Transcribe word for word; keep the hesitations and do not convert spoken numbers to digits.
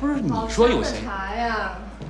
不是你好说有嫌疑， 香的茶呀，